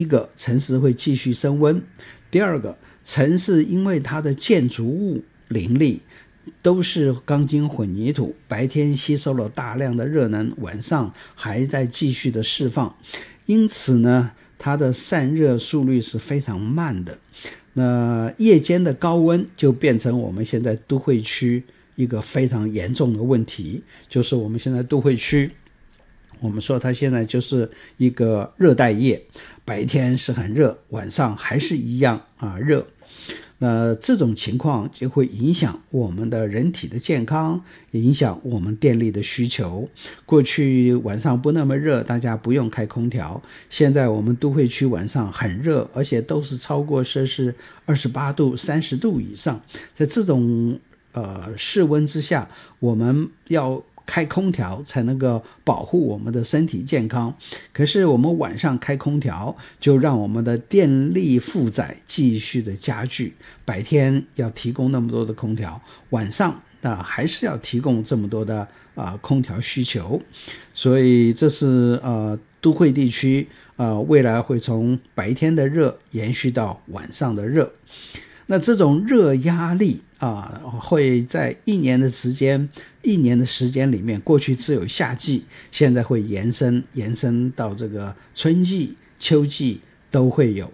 一个城市会继续升温，第二个城市因为它的建筑物林立，都是钢筋混凝土，白天吸收了大量的热能，晚上还在继续的释放，因此呢它的散热速率是非常慢的。那夜间的高温就变成我们现在都会区一个非常严重的问题，就是我们现在都会区，我们说它现在就是一个热带夜，白天是很热，晚上还是一样热。那这种情况就会影响我们的人体的健康，影响我们电力的需求。过去晚上不那么热，大家不用开空调，现在我们都会区晚上很热，而且都是超过摄氏28度、30度以上。在这种室温之下，我们要开空调才能够保护我们的身体健康，可是我们晚上开空调就让我们的电力负载继续的加剧，白天要提供那么多的空调，晚上还是要提供这么多的空调需求，所以这是都会地区未来会从白天的热延续到晚上的热。那这种热压力会在一年的时间里面，过去只有夏季，现在会延伸到这个春季、秋季都会有。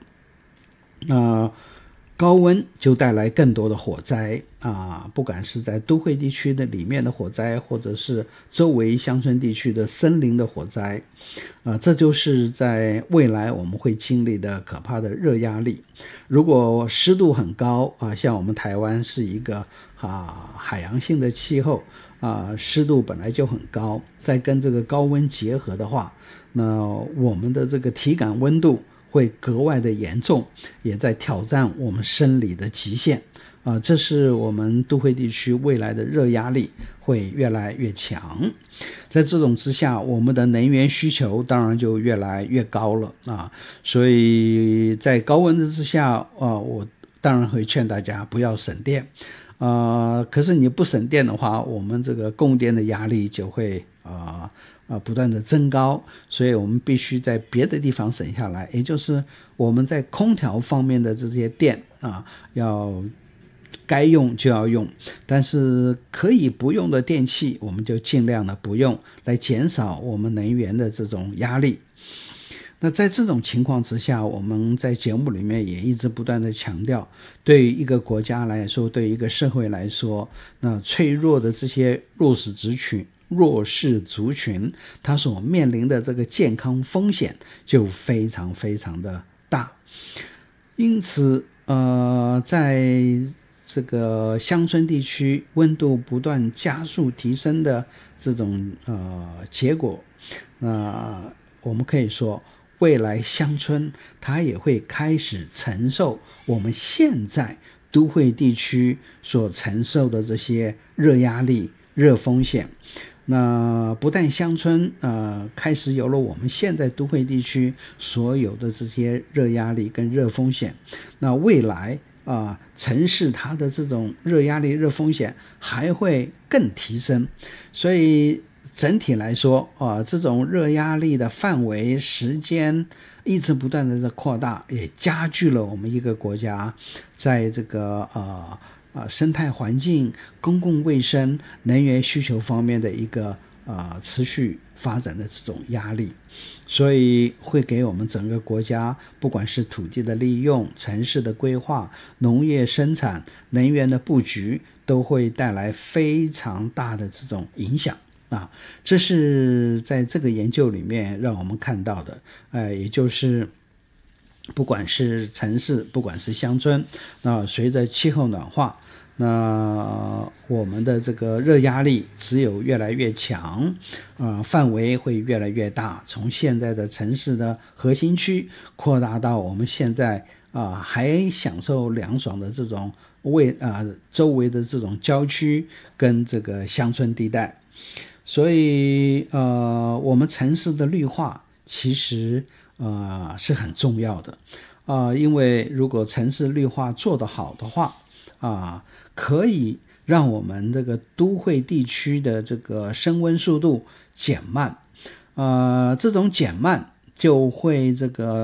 高温就带来更多的火灾不管是在都会地区的里面的火灾，或者是周围乡村地区的森林的火灾这就是在未来我们会经历的可怕的热压力。如果湿度很高像我们台湾是一个海洋性的气候湿度本来就很高，再跟这个高温结合的话，那我们的这个体感温度会格外的严重，也在挑战我们生理的极限这是我们都会地区未来的热压力会越来越强。在这种之下，我们的能源需求当然就越来越高了所以在高温之下我当然会劝大家不要省电可是你不省电的话，我们这个供电的压力就会不断的增高，所以我们必须在别的地方省下来，也就是我们在空调方面的这些电要该用就要用，但是可以不用的电器我们就尽量的不用，来减少我们能源的这种压力。那在这种情况之下，我们在节目里面也一直不断的强调，对于一个国家来说，对于一个社会来说，那脆弱的这些弱势族群他所面临的这个健康风险就非常非常的大。因此在这个乡村地区温度不断加速提升的这种结果我们可以说未来乡村它也会开始承受我们现在都会地区所承受的这些热压力、热风险。那不但乡村开始有了我们现在都会地区所有的这些热压力跟热风险，那未来城市它的这种热压力、热风险还会更提升。所以整体来说这种热压力的范围、时间一直不断的扩大，也加剧了我们一个国家在这个生态环境、公共卫生、能源需求方面的一个持续发展的这种压力，所以会给我们整个国家不管是土地的利用、城市的规划、农业生产、能源的布局都会带来非常大的这种影响这是在这个研究里面让我们看到的也就是不管是城市不管是乡村随着气候暖化，那我们的这个热压力只有越来越强范围会越来越大，从现在的城市的核心区扩大到我们现在还享受凉爽的这种周围的这种郊区跟这个乡村地带。所以我们城市的绿化其实是很重要的因为如果城市绿化做得好的话可以让我们这个都会地区的这个升温速度减慢这种减慢就会这个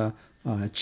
啊